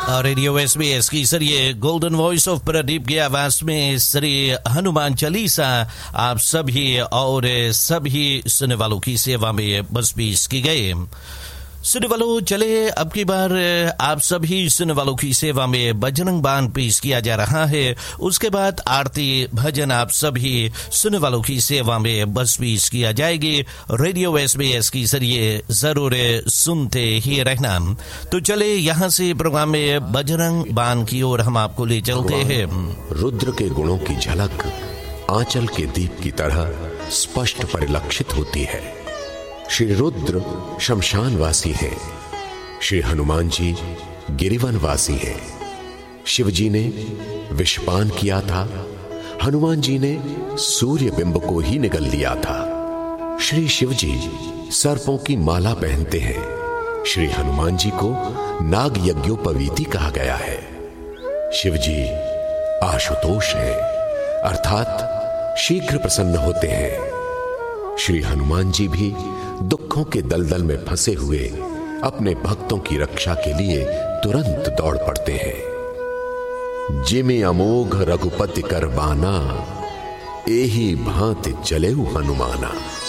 Radio SBS की सरिये golden voice of Pradeep की आवाज में श्री हनुमान चालीसा आप सभी और सभी सुनने वालों की सेवा में बस पेश की गई। सुनने वालों, चले अब की बार आप सभी सुनने वालों की सेवा में बजरंग बाण पेश किया जा रहा है। उसके बाद आरती भजन आप सभी सुनने वालों की सेवा में बस पेश किया जाएगी। रेडियो SBS की जरिए जरूर सुनते ही रहना। तो चले यहाँ से प्रोग्राम में बजरंग बाण की ओर हम आपको ले चलते हैं। रुद्र के गुणों की झलक आंचल के दीप की तरह स्पष्ट परिलक्षित होती है। श्री रुद्र शमशानवासी हैं, श्री हनुमान जी गिरिवनवासी हैं। शिव जी ने विषपान किया था, हनुमान जी ने सूर्य बिंब को ही निगल लिया था। श्री शिव जी सर्पों की माला पहनते हैं, श्री हनुमान जी को नाग यज्ञोपवीति कहा गया है। शिव जी आशुतोष हैं, अर्थात शीघ्र प्रसन्न होते हैं। श्री हनुमान जी भी दुखों के दलदल में फंसे हुए अपने भक्तों की रक्षा के लिए तुरंत दौड़ पड़ते हैं। जिमि अमोघ रघुपति कर बाना, एही भांति चलेउ हनुमाना।